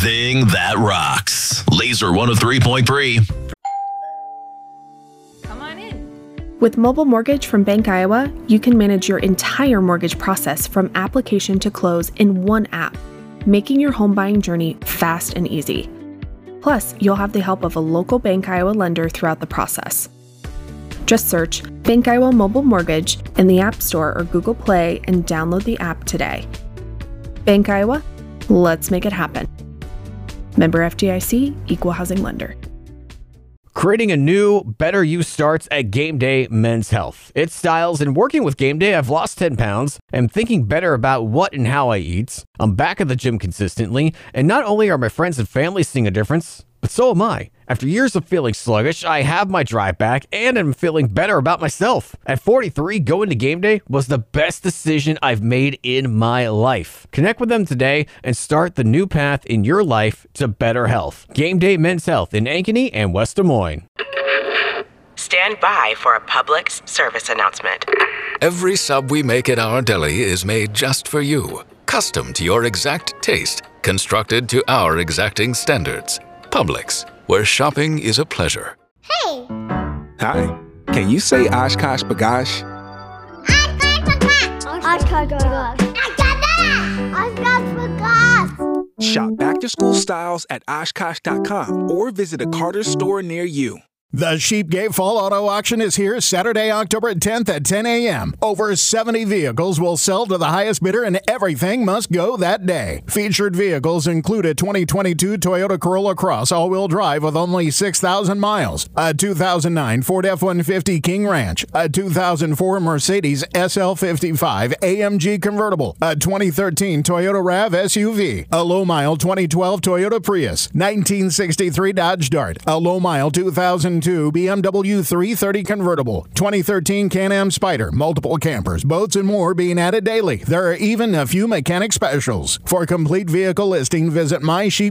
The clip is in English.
everything that rocks. Laser 103.3. Come on in. With Mobile Mortgage from Bank Iowa, you can manage your entire mortgage process from application to close in one app, making your home buying journey fast and easy. Plus, you'll have the help of a local Bank Iowa lender throughout the process. Just search Bank Iowa Mobile Mortgage in the App Store or Google Play and download the app today. Bank Iowa, let's make it happen. Member FDIC, Equal Housing Lender. Creating a new, better you starts at Game Day Men's Health. It's styles, and working with Game Day, I've lost 10 pounds. I'm thinking better about what and how I eat. I'm back at the gym consistently, and not only are my friends and family seeing a difference, but so am I. After years of feeling sluggish, I have my drive back, and I'm feeling better about myself. At 43, going to Game Day was the best decision I've made in my life. Connect with them today and start the new path in your life to better health. Game Day Men's Health in Ankeny and West Des Moines. Stand by for a public service announcement. Every sub we make at our deli is made just for you, custom to your exact taste, constructed to our exacting standards. Publix, where shopping is a pleasure. Hey! Hi. Can you say Oshkosh B'gosh? Oshkosh B'gosh. Shop back-to-school styles at Oshkosh.com or visit a Carter's store near you. The Sheepgate Fall Auto Auction is here Saturday, October 10th at 10 a.m. Over 70 vehicles will sell to the highest bidder, and everything must go that day. Featured vehicles include a 2022 Toyota Corolla Cross all-wheel drive with only 6,000 miles, a 2009 Ford F-150 King Ranch, a 2004 Mercedes SL55 AMG convertible, a 2013 Toyota RAV SUV, a low-mile 2012 Toyota Prius, 1963 Dodge Dart, a low-mile 2002 BMW 330 convertible, 2013 Can-Am Spyder, multiple campers, boats, and more being added daily. There are even a few mechanic specials. For complete vehicle listing, visit